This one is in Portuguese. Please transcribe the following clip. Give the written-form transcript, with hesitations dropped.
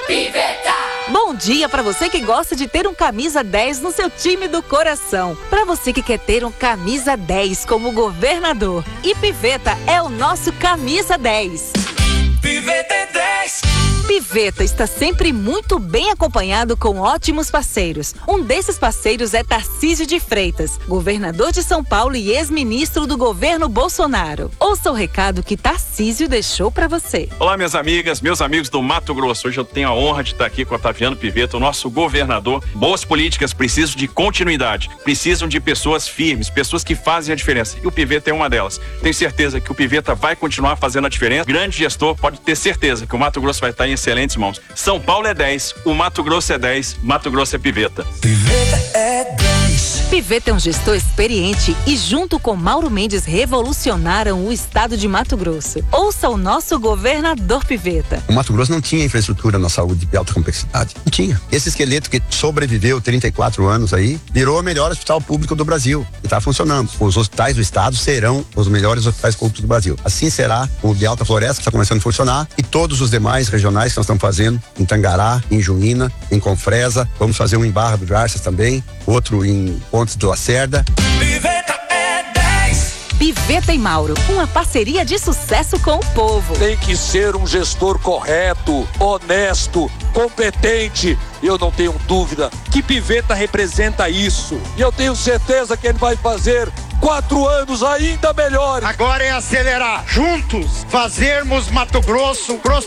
Bom dia para você que gosta de ter um camisa 10 no seu time do coração. Para você que quer ter um camisa 10 como governador. E Piveta é o nosso camisa 10. Piveta é 10. Piveta está sempre muito bem acompanhado com ótimos parceiros. Um desses parceiros é Tarcísio de Freitas, governador de São Paulo e ex-ministro do governo Bolsonaro. Ouça o recado que Tarcísio deixou para você. Olá, minhas amigas, meus amigos do Mato Grosso. Hoje eu tenho a honra de estar aqui com o Otaviano Piveta, o nosso governador. Boas políticas precisam de continuidade, precisam de pessoas firmes, pessoas que fazem a diferença. E o Piveta é uma delas. Tenho certeza que o Piveta vai continuar fazendo a diferença. Grande gestor, pode ter certeza que o Mato Grosso vai estar em excelentes mãos. São Paulo é 10, o Mato Grosso é 10, Mato Grosso é Piveta. Piveta é 10. Piveta é um gestor experiente e junto com Mauro Mendes revolucionaram o estado de Mato Grosso. Ouça o nosso governador Piveta. O Mato Grosso não tinha infraestrutura na saúde de alta complexidade. Não tinha. Esse esqueleto que sobreviveu 34 anos aí, virou o melhor hospital público do Brasil. E está funcionando. Os hospitais do estado serão os melhores hospitais públicos do Brasil. Assim será o de Alta Floresta, que está começando a funcionar, e todos os demais regionais que nós estamos fazendo, em Tangará, em Juína, em Confresa. Vamos fazer um em Barra do Garças também, outro em Pontes do Lacerda. Piveta é 10. Piveta e Mauro, uma parceria de sucesso com o povo. Tem que ser um gestor correto, honesto, competente. Eu não tenho dúvida que Piveta representa isso. E eu tenho certeza que ele vai fazer 4 anos ainda melhores. Agora é acelerar, juntos, fazermos Mato Grosso prosperar.